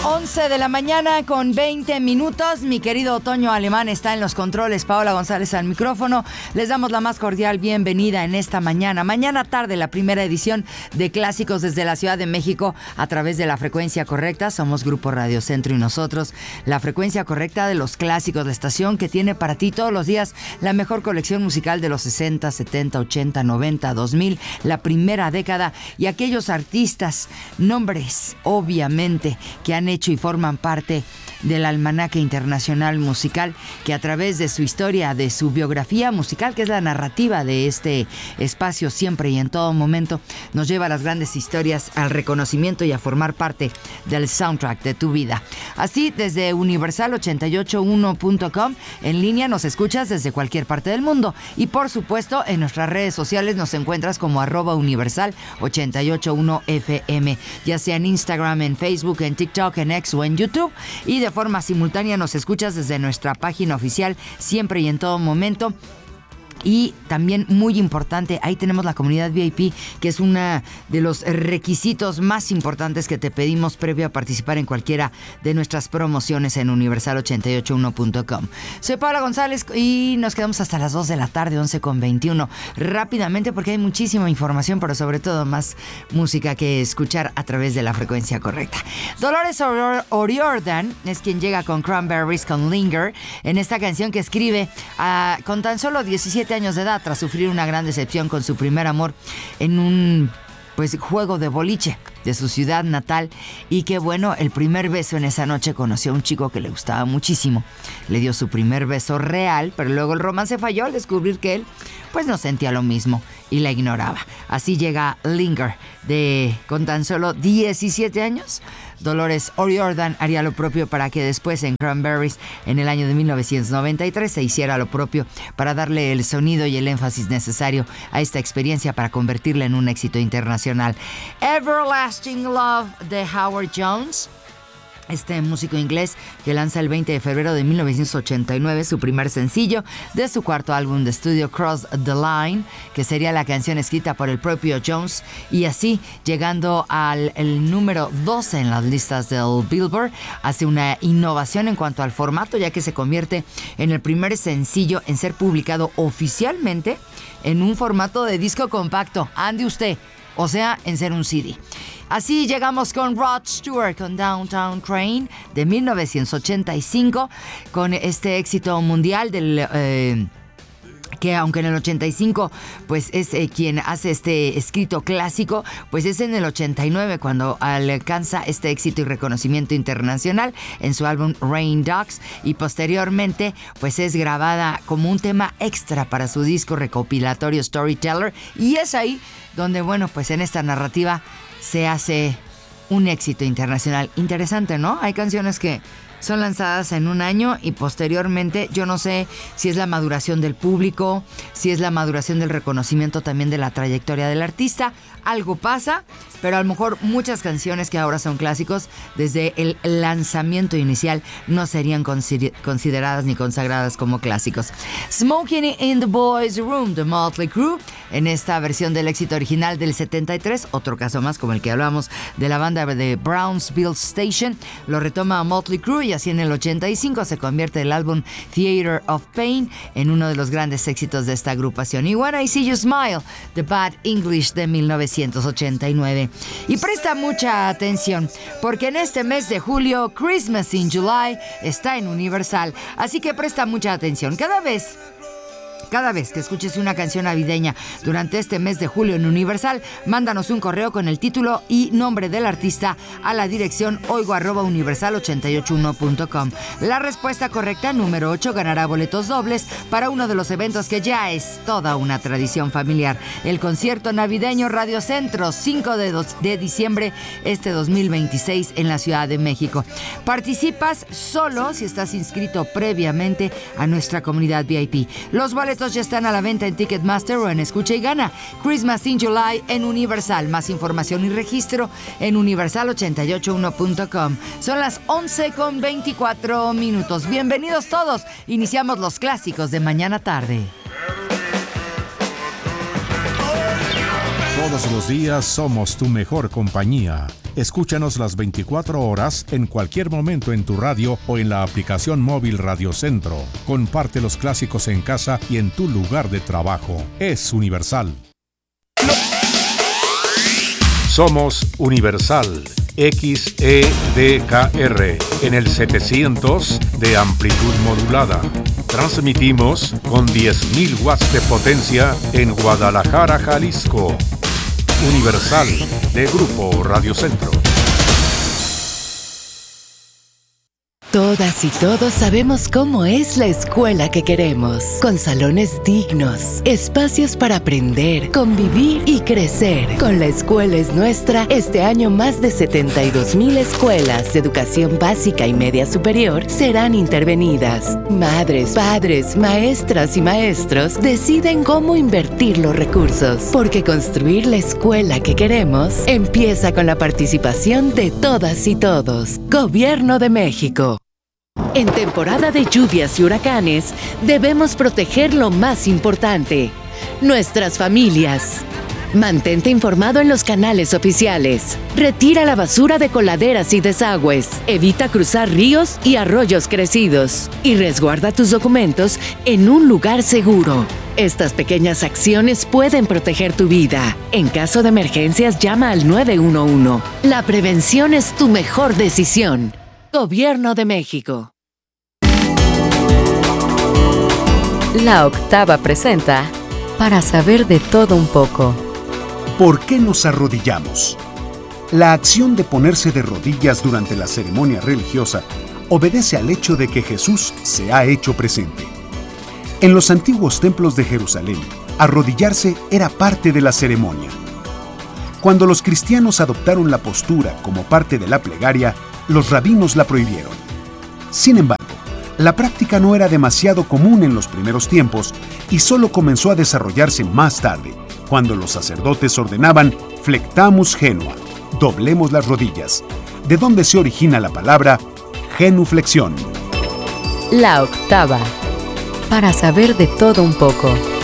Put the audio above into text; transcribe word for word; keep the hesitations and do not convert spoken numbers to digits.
once de la mañana con veinte minutos. Mi querido Toño Alemán está en los controles, Paola González al micrófono. Les damos la más cordial bienvenida en esta mañana. Mañana tarde, la primera edición de Clásicos desde la Ciudad de México a través de la frecuencia correcta. Somos Grupo Radio Centro y nosotros, la frecuencia correcta de los clásicos, la estación que tiene para ti todos los días la mejor colección musical de los sesenta, setenta, ochenta, noventa, dos mil, la primera década y aquellos artistas, nombres, obviamente, que han hecho y forman parte del almanaque internacional musical, que a través de su historia, de su biografía musical, que es la narrativa de este espacio siempre y en todo momento, nos lleva a las grandes historias, al reconocimiento y a formar parte del soundtrack de tu vida. Así, desde universal ochenta y ocho uno punto com, en línea nos escuchas desde cualquier parte del mundo. Y por supuesto, en nuestras redes sociales nos encuentras como arroba universal ochenta y ocho uno F M, ya sea en Instagram, en Facebook, en TikTok, en X o en YouTube. Y de forma simultánea nos escuchas desde nuestra página oficial, siempre y en todo momento. Y también muy importante, ahí tenemos la comunidad V I P, que es uno de los requisitos más importantes que te pedimos previo a participar en cualquiera de nuestras promociones en universal ochenta y ocho uno punto com. Soy Paola González y nos quedamos hasta las dos de la tarde, once con veintiuno. Rápidamente, porque hay muchísima información, pero sobre todo más música que escuchar a través de la frecuencia correcta. Dolores O'Riordan es quien llega con Cranberries, con Linger, en esta canción que escribe uh, con tan solo diecisiete años de edad, tras sufrir una gran decepción con su primer amor en un pues juego de boliche de su ciudad natal, y que bueno, el primer beso en esa noche conoció a un chico que le gustaba muchísimo, le dio su primer beso real, pero luego el romance falló al descubrir que él pues no sentía lo mismo y la ignoraba. Así llega Linger, de con tan solo diecisiete años. Dolores O'Riordan haría lo propio para que después en Cranberries, en el año de mil novecientos noventa y tres, se hiciera lo propio para darle el sonido y el énfasis necesario a esta experiencia para convertirla en un éxito internacional. Everlasting Love de Howard Jones, este músico inglés que lanza el veinte de febrero de mil novecientos ochenta y nueve su primer sencillo de su cuarto álbum de estudio, Cross the Line, que sería la canción escrita por el propio Jones, y así llegando al el número doce en las listas del Billboard. Hace una innovación en cuanto al formato, ya que se convierte en el primer sencillo en ser publicado oficialmente en un formato de disco compacto, ande usted, o sea, en ser un C D. Así llegamos con Rod Stewart, con Downtown Train de mil novecientos ochenta y cinco, con este éxito mundial del... Eh, que aunque en el ochenta y cinco pues es eh, quien hace este escrito clásico, pues es en el ochenta y nueve cuando alcanza este éxito y reconocimiento internacional en su álbum Rain Dogs, y posteriormente pues es grabada como un tema extra para su disco recopilatorio Storyteller, y es ahí donde, bueno, pues en esta narrativa se hace un éxito internacional. Interesante, ¿no? Hay canciones que son lanzadas en un año y posteriormente, yo no sé si es la maduración del público, si es la maduración del reconocimiento también de la trayectoria del artista. Algo pasa, pero a lo mejor muchas canciones que ahora son clásicos, desde el lanzamiento inicial no serían consider- consideradas ni consagradas como clásicos. Smoking in the Boys Room de Motley Crue, en esta versión del éxito original del setenta y tres, otro caso más como el que hablamos de la banda de Brownsville Station, lo retoma Motley Crue, y así en el ochenta y cinco se convierte el álbum Theater of Pain en uno de los grandes éxitos de esta agrupación. Y When I See You Smile, The Bad English de mil novecientos ochenta y nueve. Y presta mucha atención, porque en este mes de julio, Christmas in July está en Universal, así que presta mucha atención. Cada vez... Cada vez que escuches una canción navideña durante este mes de julio en Universal, mándanos un correo con el título y nombre del artista a la dirección oigo arroba universal ochenta y ocho uno punto com. La respuesta correcta, número ocho, ganará boletos dobles para uno de los eventos que ya es toda una tradición familiar: el concierto navideño Radio Centro, cinco de, dos, de diciembre este dos mil veintiséis en la Ciudad de México. Participas solo si estás inscrito previamente a nuestra comunidad V I P. Los boletos ya están a la venta en Ticketmaster o en Escucha y Gana. Christmas in July en Universal. Más información y registro en universal ochenta y ocho uno punto com. Son las once con veinticuatro minutos. Bienvenidos todos. Iniciamos los clásicos de mañana tarde. Todos los días somos tu mejor compañía. Escúchanos las veinticuatro horas en cualquier momento en tu radio o en la aplicación móvil Radio Centro. Comparte los clásicos en casa y en tu lugar de trabajo. Es Universal. Somos Universal X E D K R en el setecientos de amplitud modulada. Transmitimos con diez mil watts de potencia en Guadalajara, Jalisco. Universal de Grupo Radio Centro. Todas y todos sabemos cómo es la escuela que queremos, con salones dignos, espacios para aprender, convivir y crecer. Con La Escuela es Nuestra, este año más de setenta y dos mil escuelas de educación básica y media superior serán intervenidas. Madres, padres, maestras y maestros deciden cómo invertir los recursos, porque construir la escuela que queremos empieza con la participación de todas y todos. Gobierno de México. En temporada de lluvias y huracanes, debemos proteger lo más importante, nuestras familias. Mantente informado en los canales oficiales. Retira la basura de coladeras y desagües. Evita cruzar ríos y arroyos crecidos. Y resguarda tus documentos en un lugar seguro. Estas pequeñas acciones pueden proteger tu vida. En caso de emergencias, llama al nueve uno uno. La prevención es tu mejor decisión. Gobierno de México. La Octava presenta Para saber de todo un poco. ¿Por qué nos arrodillamos? La acción de ponerse de rodillas durante la ceremonia religiosa obedece al hecho de que Jesús se ha hecho presente. En los antiguos templos de Jerusalén, arrodillarse era parte de la ceremonia. Cuando los cristianos adoptaron la postura como parte de la plegaria, los rabinos la prohibieron. Sin embargo, la práctica no era demasiado común en los primeros tiempos y solo comenzó a desarrollarse más tarde, cuando los sacerdotes ordenaban flectamus genua, doblemos las rodillas, de donde se origina la palabra genuflexión. La Octava, para saber de todo un poco.